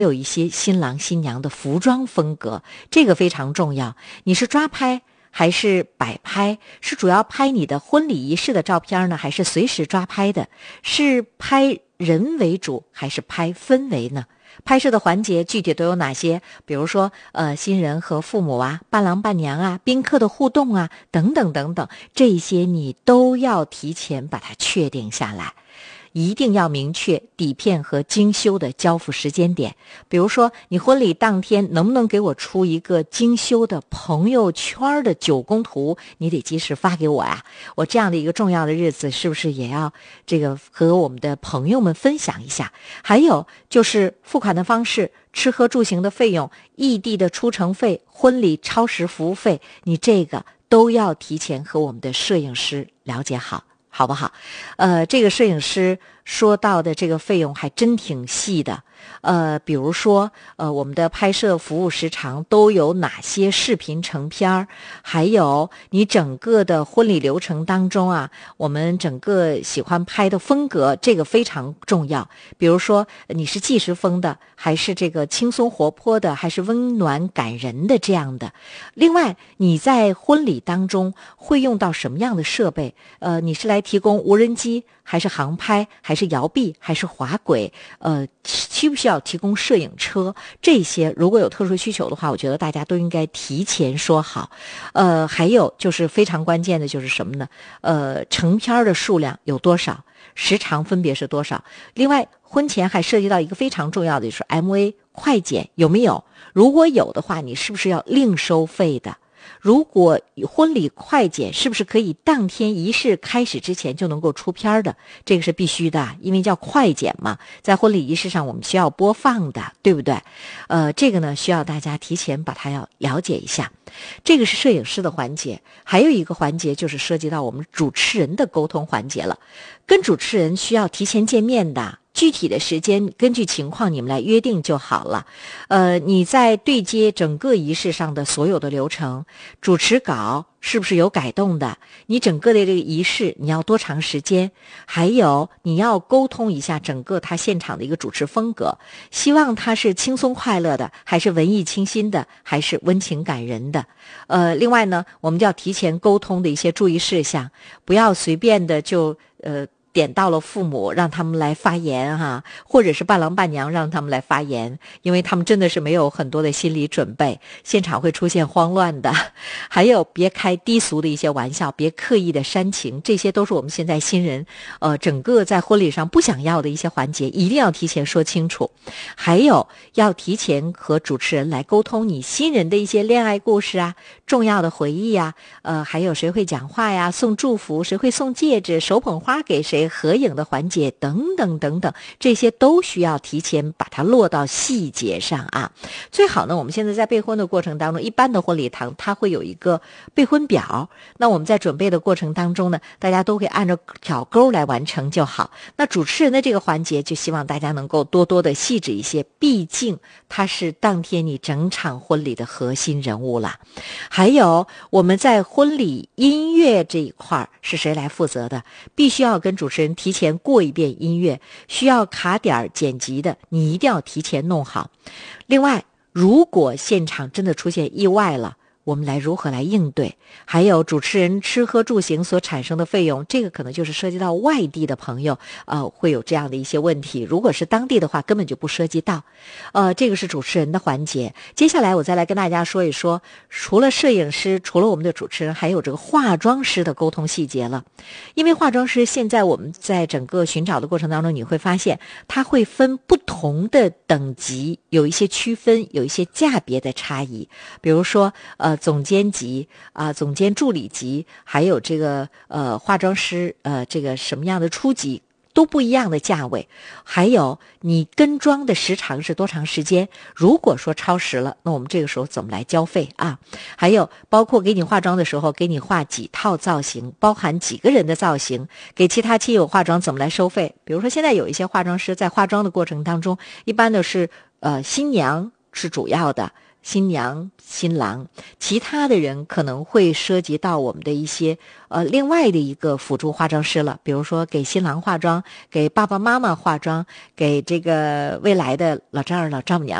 有一些新郎新娘的服装风格，这个非常重要。你是抓拍还是摆拍？是主要拍你的婚礼仪式的照片呢，还是随时抓拍的？是拍人为主还是拍氛围呢？拍摄的环节具体都有哪些？比如说新人和父母啊，伴郎伴娘啊，宾客的互动啊，等等等等，这些你都要提前把它确定下来。一定要明确底片和精修的交付时间点。比如说你婚礼当天能不能给我出一个精修的朋友圈的9宫图，你得及时发给我呀。我这样的一个重要的日子是不是也要这个和我们的朋友们分享一下？还有就是付款的方式，吃喝住行的费用，异地的出城费，婚礼超时服务费，你这个都要提前和我们的摄影师了解好，好不好？这个摄影师说到的这个费用还真挺细的。比如说我们的拍摄服务时长都有哪些视频成片，还有你整个的婚礼流程当中啊，我们整个喜欢拍的风格，这个非常重要。比如说你是纪实风的，还是这个轻松活泼的，还是温暖感人的这样的。另外你在婚礼当中会用到什么样的设备？你是来提供无人机，还是航拍，还是摇臂，还是滑轨？需不需要提供摄影车？这些如果有特殊需求的话，我觉得大家都应该提前说好。还有就是非常关键的就是什么呢？成片的数量有多少？时长分别是多少？另外婚前还涉及到一个非常重要的，就是 MV 快剪有没有？如果有的话，你是不是要另收费的？如果婚礼快剪是不是可以当天仪式开始之前就能够出片的？这个是必须的，因为叫快剪嘛，在婚礼仪式上我们需要播放的，对不对？这个呢需要大家提前把它要了解一下。这个是摄影师的环节，还有一个环节就是涉及到我们主持人的沟通环节了。跟主持人需要提前见面的，具体的时间根据情况你们来约定就好了。你在对接整个仪式上的所有的流程，主持稿是不是有改动的？你整个的这个仪式你要多长时间？还有你要沟通一下整个他现场的一个主持风格，希望他是轻松快乐的，还是文艺清新的，还是温情感人的？另外呢，我们就要提前沟通的一些注意事项，不要随便的就点到了父母让他们来发言哈，或者是伴郎伴娘让他们来发言，因为他们真的是没有很多的心理准备，现场会出现慌乱的。还有别开低俗的一些玩笑，别刻意的煽情，这些都是我们现在新人整个在婚礼上不想要的一些环节，一定要提前说清楚。还有要提前和主持人来沟通你新人的一些恋爱故事啊，重要的回忆啊，还有谁会讲话呀，送祝福，谁会送戒指，手捧花给谁，合影的环节等等等等，这些都需要提前把它落到细节上啊。最好呢，我们现在在备婚的过程当中，一般的婚礼堂它会有一个备婚表，那我们在准备的过程当中呢，大家都会按照挑勾来完成就好。那主持人的这个环节就希望大家能够多多的细致一些，毕竟他是当天你整场婚礼的核心人物了。还有我们在婚礼音乐这一块是谁来负责的？必须要跟主持人提前过一遍音乐，需要卡点剪辑的你一定要提前弄好。另外如果现场真的出现意外了，我们来如何来应对？还有主持人吃喝住行所产生的费用，这个可能就是涉及到外地的朋友会有这样的一些问题，如果是当地的话根本就不涉及到。这个是主持人的环节。接下来我再来跟大家说一说，除了摄影师，除了我们的主持人，还有这个化妆师的沟通细节了。因为化妆师现在我们在整个寻找的过程当中，你会发现它会分不同的等级，有一些区分，有一些价别的差异。比如说总监级总监助理级，还有这个化妆师这个什么样的初级都不一样的价位。还有你跟妆的时长是多长时间，如果说超时了，那我们这个时候怎么来交费啊？还有包括给你化妆的时候给你画几套造型，包含几个人的造型，给其他亲友化妆怎么来收费？比如说现在有一些化妆师在化妆的过程当中，一般的是新娘是主要的， 新娘、新郎，其他的人可能会涉及到我们的一些另外的一个辅助化妆师了，比如说给新郎化妆，给爸爸妈妈化妆，给这个未来的老丈人、老丈母娘